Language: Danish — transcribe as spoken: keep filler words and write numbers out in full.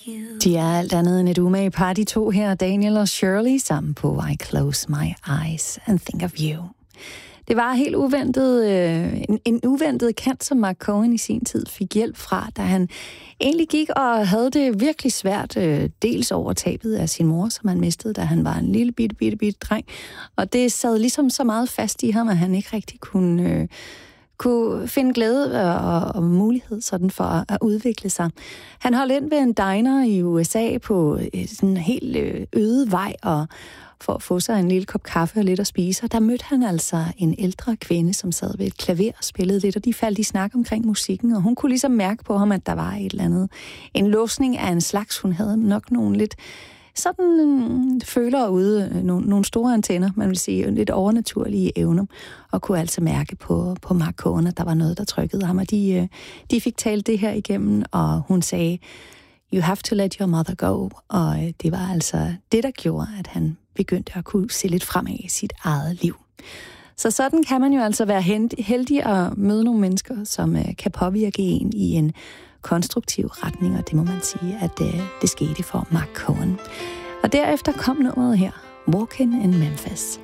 you. De er alt andet end et umage par, de to her, Daniel og Shirley, sammen på I Close My Eyes and Think of You. Det var helt uventet, øh, en, en uventet kant, som Mark Cohen i sin tid fik hjælp fra, da han egentlig gik og havde det virkelig svært, øh, dels over tabet af sin mor, som han mistede, da han var en lille bitte, bitte, bitte dreng. Og det sad ligesom så meget fast i ham, at han ikke rigtig kunne, øh, kunne finde glæde og, og mulighed sådan for at, at udvikle sig. Han holdt ind ved en diner i U S A på sådan en helt øh, øde vej, og for at få sig en lille kop kaffe og lidt at spise. Og der mødte han altså en ældre kvinde, som sad ved et klaver og spillede lidt, og de faldt i snak omkring musikken, og hun kunne ligesom mærke på ham, at der var et eller andet. En låsning af en slags. Hun havde nok nogle lidt sådan um, følere ude, nogle, nogle store antenner, man vil sige, lidt overnaturlige evner, og kunne altså mærke på, på Mark Cohen, at der var noget, der trykkede ham, og de, de fik talt det her igennem, og hun sagde, you have to let your mother go, og det var altså det, der gjorde, at han begyndte at kunne se lidt fremad i sit eget liv. Så sådan kan man jo altså være heldig at møde nogle mennesker, som kan påvirke en i en konstruktiv retning, og det må man sige, at det skete for Mark Cohen. Og derefter kom nummeret her, Walking in Memphis.